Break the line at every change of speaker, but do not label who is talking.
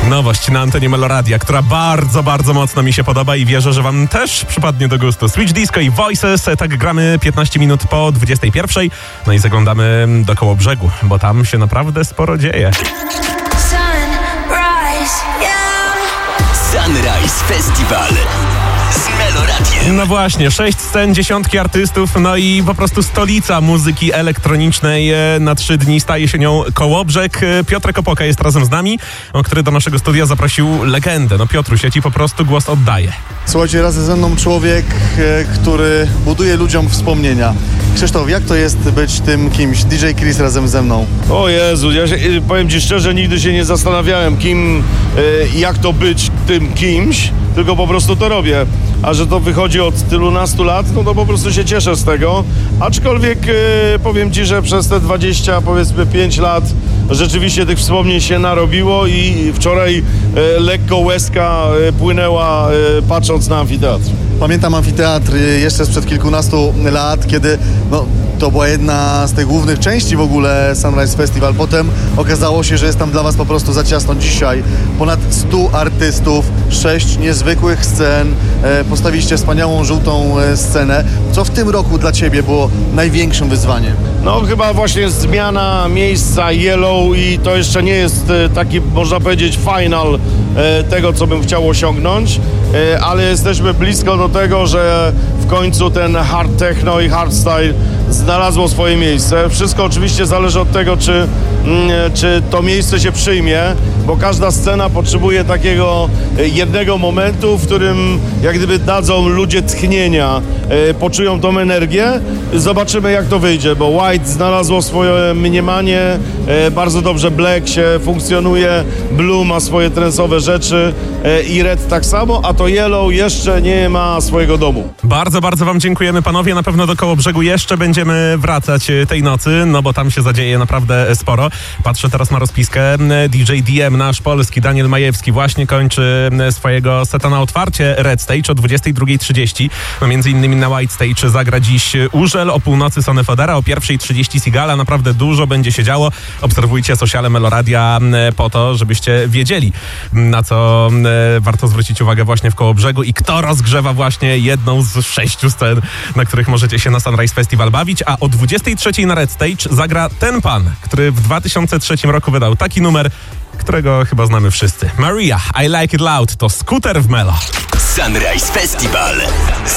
Nowość na antenie Meloradia, która bardzo, bardzo mocno mi się podoba i wierzę, że wam też przypadnie do gustu. Switch Disco i Voices, tak gramy 15 minut po 21. No i zaglądamy do Kołobrzegu, bo tam się naprawdę sporo dzieje.
Sunrise Festival z Meloradiem.
No właśnie, 6 scen, dziesiątki artystów, no i po prostu stolica muzyki elektronicznej na 3 dni staje się nią Kołobrzeg. Piotrek Opoka jest razem z nami, który do naszego studia zaprosił legendę. No Piotruś, ja ci po prostu głos oddaję.
Słuchajcie, razem ze mną człowiek, który buduje ludziom wspomnienia. Krzysztof, jak to jest być tym kimś? DJ Chris razem ze mną.
O Jezu, powiem ci szczerze, nigdy się nie zastanawiałem, jak to być tym kimś, tylko po prostu to robię. A że to wychodzi od tylunastu lat, no to po prostu się cieszę z tego. Aczkolwiek powiem ci, że przez te 25 lat rzeczywiście tych wspomnień się narobiło i wczoraj lekko łezka płynęła patrząc na amfiteatr.
Pamiętam amfiteatr jeszcze sprzed kilkunastu lat, kiedy to była jedna z tych głównych części w ogóle Sunrise Festival. Potem okazało się, że jest tam dla was po prostu za ciasno. Dzisiaj ponad 100 artystów, 6 niezwykłych scen, postawiliście wspaniałą żółtą scenę. Co w tym roku dla ciebie było największym wyzwaniem?
No chyba właśnie zmiana miejsca Yellow i to jeszcze nie jest taki, można powiedzieć, final tego, co bym chciał osiągnąć, ale jesteśmy blisko do tego, że w końcu ten hard techno i hardstyle znalazło swoje miejsce. Wszystko oczywiście zależy od tego, czy to miejsce się przyjmie, bo każda scena potrzebuje takiego jednego momentu, w którym jak gdyby dadzą ludzie tchnienia, poczują tą energię. Zobaczymy, jak to wyjdzie, bo White znalazło swoje mniemanie, bardzo dobrze Black się funkcjonuje, Blue ma swoje trensowe rzeczy i Red tak samo, a to Yellow jeszcze nie ma swojego domu.
Bardzo, bardzo wam dziękujemy, panowie. Na pewno do Kołobrzegu jeszcze będziemy wracać tej nocy, no bo tam się zadzieje naprawdę sporo. Patrzę teraz na rozpiskę. DJ DM, nasz polski, Daniel Majewski właśnie kończy swojego seta na otwarcie Red Stage o 22:30. No między innymi na White Stage zagra dziś Urzel, o północy Sonny Fodera, o 1:30 Sigala. Naprawdę dużo będzie się działo. Obserwujcie sociale Meloradia po to, żebyście wiedzieli, na co warto zwrócić uwagę właśnie w Kołobrzegu i kto rozgrzewa właśnie jedną z 6 scen, na których możecie się na Sunrise Festival bawić. A o 23:00 na Red Stage zagra ten pan, który w 2003 roku wydał taki numer, którego chyba znamy wszyscy. Maria, I Like It Loud to Scooter w Melo.
Sunrise Festival